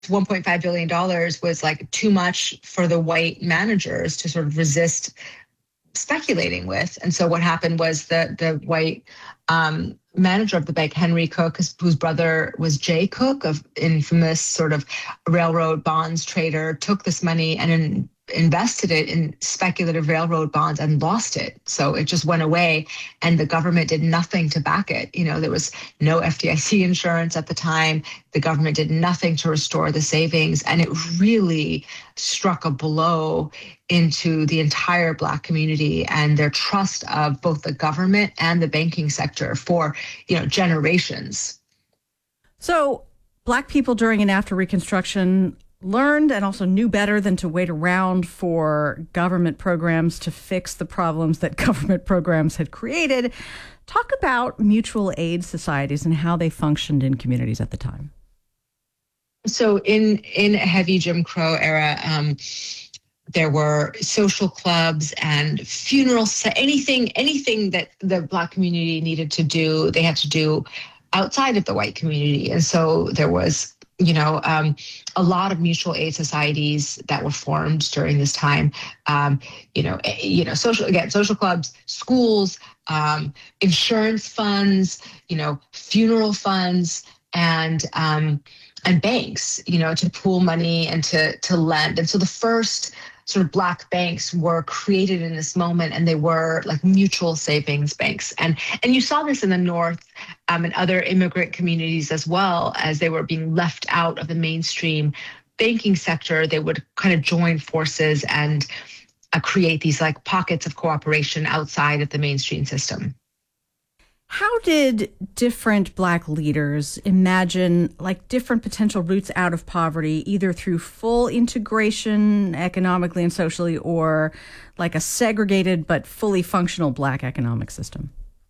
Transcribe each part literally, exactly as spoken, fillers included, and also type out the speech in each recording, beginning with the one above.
one point five billion dollars was like too much for the white managers to sort of resist speculating with. And so what happened was the the white um, manager of the bank, Henry Cook, whose brother was Jay Cook, of infamous sort of railroad bonds trader, took this money and in, invested it in speculative railroad bonds and lost it. So it just went away, and the government did nothing to back it. You know, there was no F D I C insurance at the time. The government did nothing to restore the savings, and it really struck a blow into the entire Black community and their trust of both the government and the banking sector for, you know, generations. So Black people during and after Reconstruction learned and also knew better than to wait around for government programs to fix the problems that government programs had created. Talk about mutual aid societies and how they functioned in communities at the time. So in in a heavy Jim Crow era, um, there were social clubs and funerals, anything, anything that the Black community needed to do, they had to do outside of the white community. And so there was, you know, um, a lot of mutual aid societies that were formed during this time. Um, you know, you know, social again, social clubs, schools, um, insurance funds, you know, funeral funds, and um, and banks, you know, to pool money and to to lend. And so the first sort of Black banks were created in this moment, and they were like mutual savings banks. And and you saw this in the North um, and other immigrant communities as well, as they were being left out of the mainstream banking sector. They would kind of join forces and uh, create these like pockets of cooperation outside of the mainstream system. How did different Black leaders imagine like different potential routes out of poverty, either through full integration economically and socially, or like a segregated but fully functional Black economic system?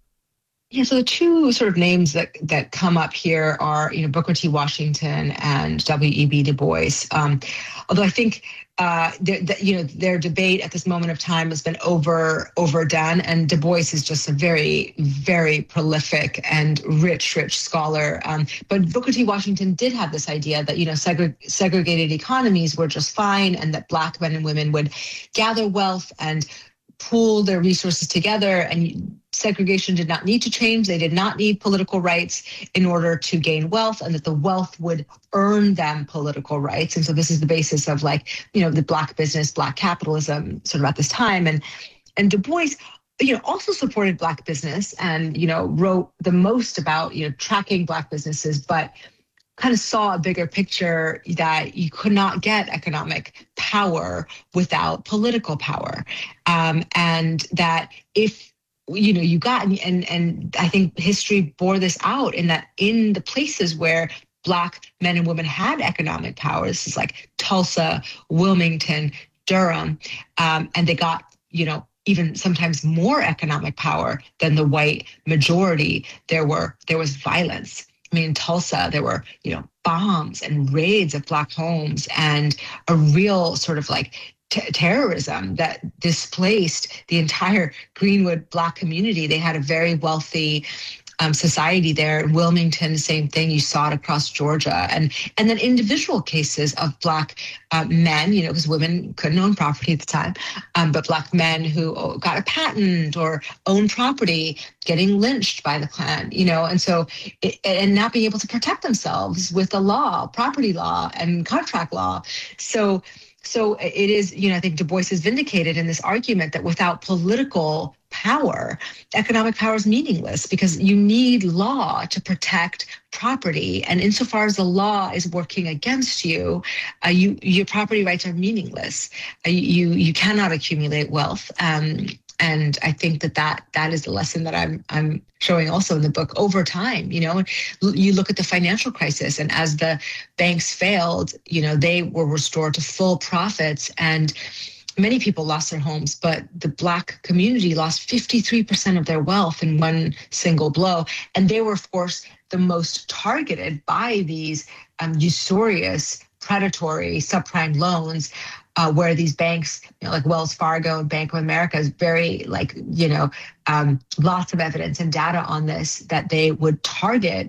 Yeah, so the two sort of names that, that come up here are, you know, Booker T. Washington and W E B. Du Bois. Um, although I think, uh, the, the, you know, their debate at this moment of time has been over overdone, and Du Bois is just a very, very prolific and rich, rich scholar. Um, but Booker T. Washington did have this idea that, you know, segre- segregated economies were just fine, and that Black men and women would gather wealth and pool their resources together, and segregation did not need to change. They did not need political rights in order to gain wealth, and that the wealth would earn them political rights. And so this is the basis of, like, you know, the Black business, Black capitalism sort of at this time. And and Du Bois, you know, also supported Black business and, you know, wrote the most about, you know, tracking Black businesses, but kind of saw a bigger picture that you could not get economic power without political power. Um, and that if, you know, you got, and, and I think history bore this out, in that in the places where Black men and women had economic power, this is like Tulsa, Wilmington, Durham, um, and they got, you know, even sometimes more economic power than the white majority, there were there was violence. I mean, in Tulsa, there were, you know, bombs and raids of Black homes, and a real sort of like t- terrorism that displaced the entire Greenwood Black community. They had a very wealthy um, society there. In Wilmington, same thing. You saw it across Georgia. And and then individual cases of Black uh, men, you know, because women couldn't own property at the time, um, but Black men who got a patent or owned property getting lynched by the Klan, you know, and so, it, and not being able to protect themselves with the law, property law and contract law. So, so it is, you know, I think Du Bois is vindicated in this argument that without political power, economic power is meaningless, because you need law to protect property. And insofar as the law is working against you, uh, you your property rights are meaningless. Uh, you you cannot accumulate wealth. Um, and I think that, that that is the lesson that I'm I'm showing also in the book over time. You know, you look at the financial crisis, and as the banks failed, you know, they were restored to full profits, and many people lost their homes, but the Black community lost fifty-three percent of their wealth in one single blow. And they were, of course, the most targeted by these um, usurious, predatory subprime loans, uh, where these banks, you know, like Wells Fargo and Bank of America, is very, like, you know, um, lots of evidence and data on this, that they would target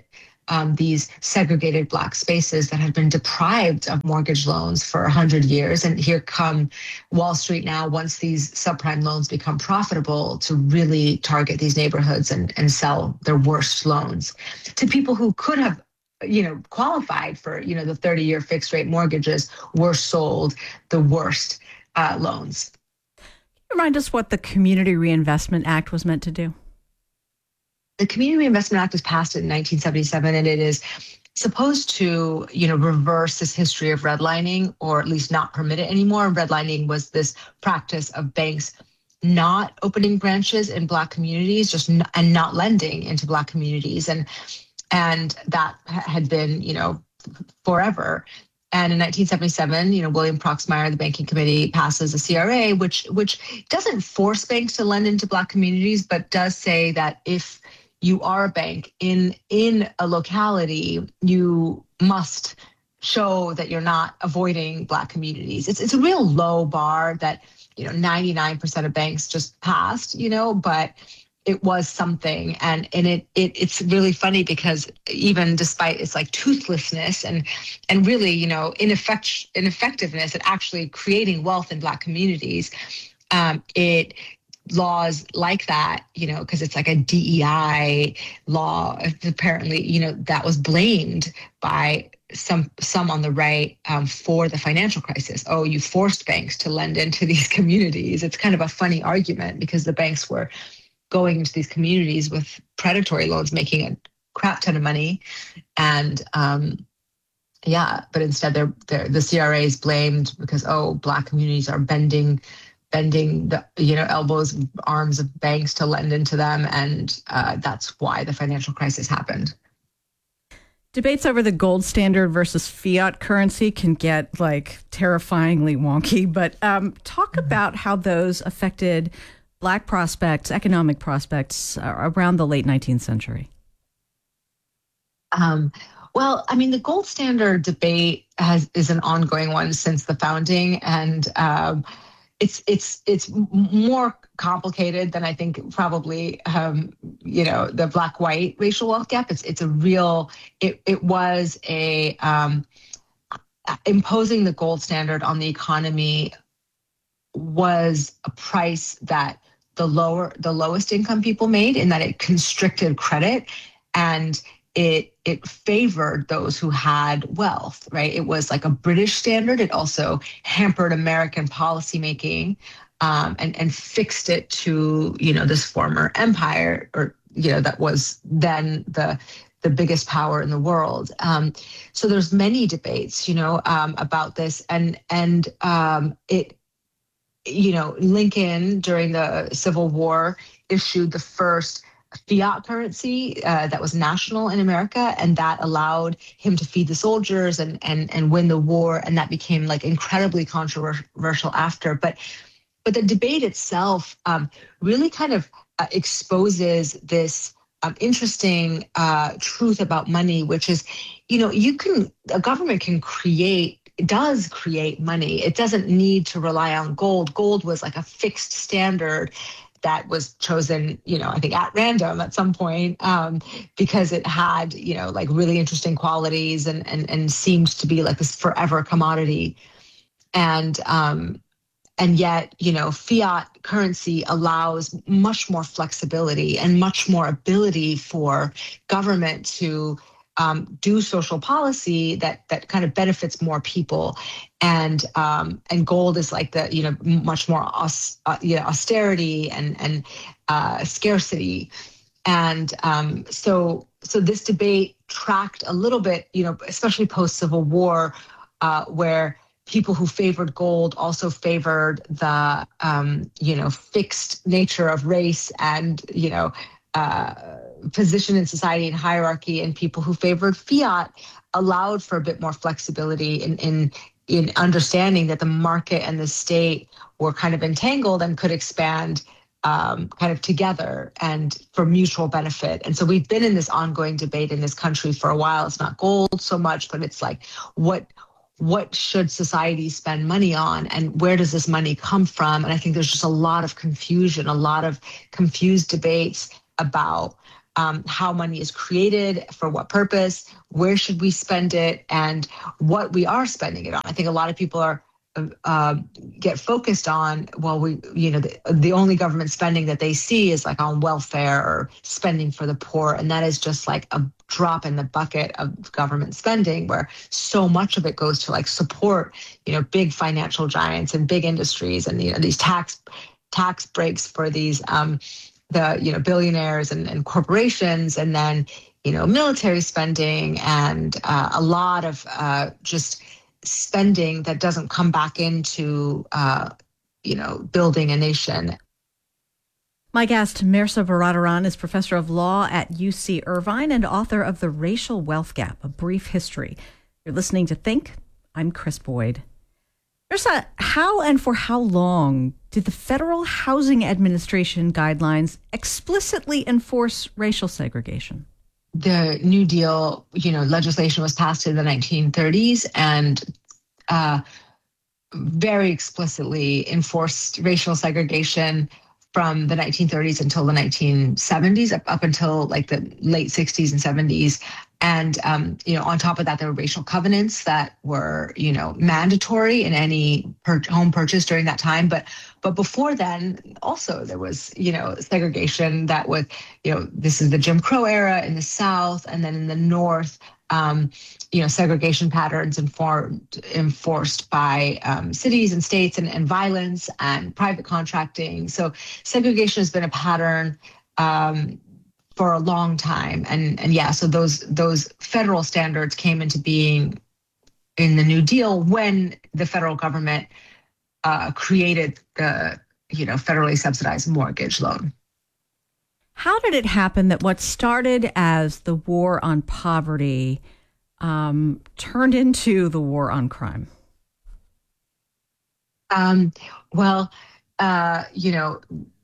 um, these segregated Black spaces that had been deprived of mortgage loans for one hundred years. And here come Wall Street now, once these subprime loans become profitable, to really target these neighborhoods and, and sell their worst loans to people who could have, you know, qualified for, you know, the thirty year fixed rate mortgages, were sold the worst uh, loans. Remind us what the Community Reinvestment Act was meant to do. The Community Reinvestment Act was passed in nineteen seventy-seven, and it is supposed to, you know, reverse this history of redlining, or at least not permit it anymore. Redlining was this practice of banks not opening branches in Black communities, just n- and not lending into Black communities, and and that had been, you know, forever. And in nineteen seventy-seven, you know, William Proxmire, the Banking Committee, passes a C R A, which which doesn't force banks to lend into Black communities, but does say that if you are a bank in in a locality, you must show that you're not avoiding Black communities. It's it's a real low bar that, you know, ninety-nine percent of banks just passed, you know, but it was something. And and it, it it's really funny because even despite its like toothlessness and and really, you know, ineffect, ineffectiveness at actually creating wealth in Black communities, um, it laws like that, you know, because it's like a D E I law, apparently, you know, that was blamed by some some on the right um, for the financial crisis. Oh, you forced banks to lend into these communities. It's kind of a funny argument because the banks were going into these communities with predatory loans, making a crap ton of money. And um, yeah, but instead they're, they're, the C R A is blamed because, oh, Black communities are bending bending the, you know, elbows, arms of banks to lend into them. And uh, that's why the financial crisis happened. Debates over the gold standard versus fiat currency can get like terrifyingly wonky, but um, talk about how those affected Black prospects, economic prospects uh, around the late nineteenth century. Um, well, I mean, the gold standard debate has is an ongoing one since the founding, and um, it's it's it's more complicated than I think probably um, you know, the Black-white racial wealth gap. It's it's a real. It it was a um, imposing the gold standard on the economy was a price that the lower the lowest income people made, in that it constricted credit and it it favored those who had wealth, right? It was like a British standard. It also hampered American policymaking um, and, and fixed it to, you know, this former empire, or, you know, that was then the the biggest power in the world. Um, so there's many debates, you know, um, about this, and and um, it, you know, Lincoln during the Civil War issued the first fiat currency uh, that was national in America, and that allowed him to feed the soldiers and and and win the war, and that became like incredibly controversial after. But but the debate itself um, really kind of uh, exposes this um, interesting uh, truth about money, which is, you know, you can a government can create. It does create money. It doesn't need to rely on gold. Gold was like a fixed standard that was chosen, you know, I think at random at some point, um, because it had, you know, like really interesting qualities and and and seemed to be like this forever commodity. And um, and yet, you know, fiat currency allows much more flexibility and much more ability for government to Um, do social policy that that kind of benefits more people, and um, and gold is like the, you know, much more aus, uh, you know, austerity and and uh, scarcity, and um, so so this debate tracked a little bit, you know, especially post Civil War, uh, where people who favored gold also favored the um, you know, fixed nature of race and, you know, uh, position in society and hierarchy, and people who favored fiat allowed for a bit more flexibility in in in understanding that the market and the state were kind of entangled and could expand um, kind of together and for mutual benefit. And so we've been in this ongoing debate in this country for a while. It's not gold so much, but it's like, what what should society spend money on, and where does this money come from? And I think there's just a lot of confusion, a lot of confused debates about um, how money is created, for what purpose, where should we spend it, and what we are spending it on. I think a lot of people are uh, get focused on, well, we, you know, the, the only government spending that they see is like on welfare or spending for the poor. And that is just like a drop in the bucket of government spending, where so much of it goes to like support, you know, big financial giants and big industries, and, you know, these tax tax breaks for these, um, the, you know, billionaires and, and corporations, and then, you know, military spending, and uh, a lot of uh, just spending that doesn't come back into, uh, you know, building a nation. My guest, Mehrsa Baradaran, is professor of law at U C Irvine and author of The Racial Wealth Gap, A Brief History. You're listening to Think. I'm Chris Boyd. Mehrsa, how and for how long did the Federal Housing Administration guidelines explicitly enforce racial segregation? The New Deal, you know, legislation was passed in the nineteen thirties and uh, very explicitly enforced racial segregation from the nineteen thirties until the nineteen seventies, up, up until like the late sixties and seventies. And, um, you know, on top of that, there were racial covenants that were, you know, mandatory in any per- home purchase during that time. But but before then, also there was, you know, segregation that was, you know, this is the Jim Crow era in the South, and then in the North, um, you know, segregation patterns informed, enforced by um, cities and states, and, and violence and private contracting. So segregation has been a pattern um, for a long time. And and yeah, so those those federal standards came into being in the New Deal when the federal government uh, created the, you know, federally subsidized mortgage loan. How did it happen that what started as the war on poverty um, turned into the war on crime? Um, well, uh, you know,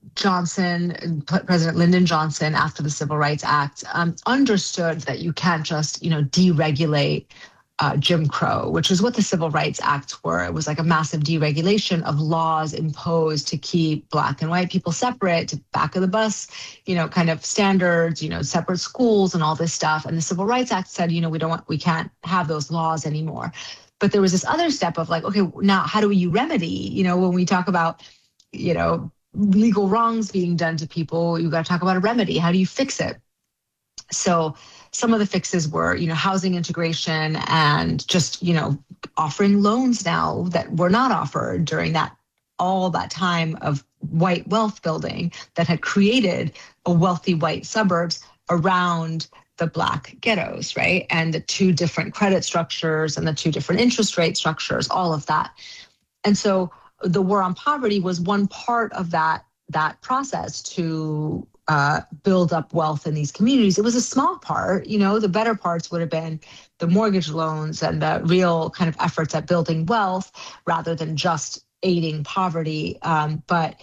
Johnson, President Lyndon Johnson, after the Civil Rights Act, um, understood that you can't just, you know, deregulate uh, Jim Crow, which is what the Civil Rights Acts were. It was like a massive deregulation of laws imposed to keep Black and white people separate, to back of the bus, you know, kind of standards, you know, separate schools and all this stuff. And the Civil Rights Act said, you know, we don't want, we can't have those laws anymore. But there was this other step of like, okay, now how do you remedy, you know, when we talk about, you know, legal wrongs being done to people, you got to talk about a remedy. How do you fix it? So some of the fixes were, you know, housing integration and just, you know, offering loans now that were not offered during that, all that time of white wealth building that had created a wealthy white suburbs around the Black ghettos, right? And the two different credit structures and the two different interest rate structures, all of that. And so the war on poverty was one part of that, that process to uh, build up wealth in these communities. It was a small part, you know, the better parts would have been the mortgage loans and the real kind of efforts at building wealth rather than just aiding poverty. Um, but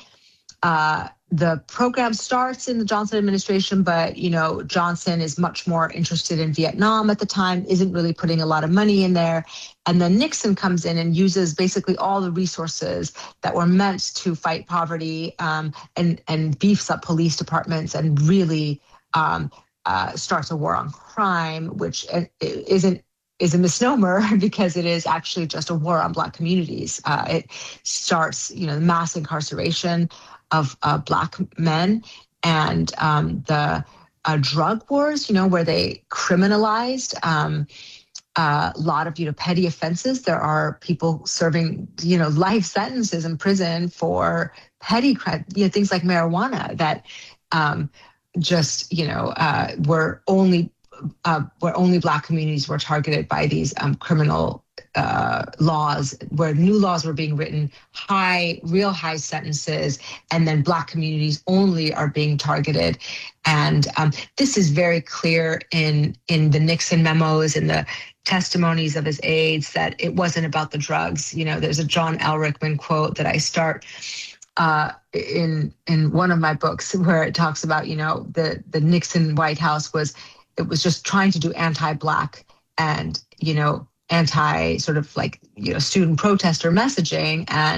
uh, the program starts in the Johnson administration, but, you know, Johnson is much more interested in Vietnam at the time, isn't really putting a lot of money in there. And then Nixon comes in and uses basically all the resources that were meant to fight poverty um, and, and beefs up police departments and really um, uh, starts a war on crime, which isn't is a misnomer because it is actually just a war on Black communities. Uh, it starts, you know, mass incarceration of uh, Black men and um, the uh, drug wars, you know, where they criminalized um, uh, a lot of, you know, petty offenses. There are people serving, you know, life sentences in prison for petty, you know, things like marijuana that um, just, you know, uh, were only uh, where only Black communities were targeted by these um, criminal uh, laws, where new laws were being written, high, real high sentences, and then Black communities only are being targeted. And um, this is very clear in in the Nixon memos and the testimonies of his aides that it wasn't about the drugs. You know, there's a John L. Rickman quote that I start uh, in in one of my books where it talks about, you know, the the Nixon White House was, it was just trying to do anti-Black and, you know, anti sort of like, you know, student protester messaging. And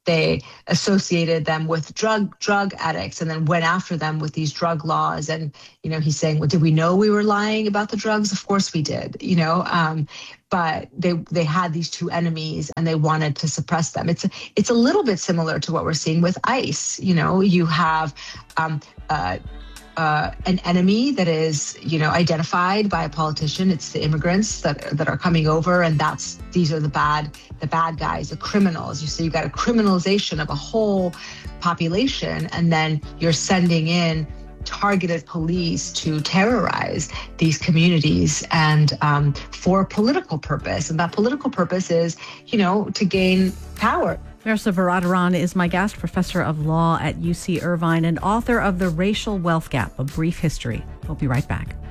they associated them with drug drug addicts and then went after them with these drug laws. And, you know, he's saying, well, did we know we were lying about the drugs? Of course we did, you know, um, but they they had these two enemies and they wanted to suppress them. It's, it's a little bit similar to what we're seeing with ICE. You know, you have um, uh, Uh, an enemy that is, you know, identified by a politician. It's the immigrants that that are coming over, and that's these are the bad, the bad guys, the criminals. You see, you've got a criminalization of a whole population, and then you're sending in targeted police to terrorize these communities and um, for a political purpose. And that political purpose is, you know, to gain power. Mehrsa Varadharan is my guest, professor of law at U C Irvine and author of The Racial Wealth Gap, A Brief History. We'll be right back.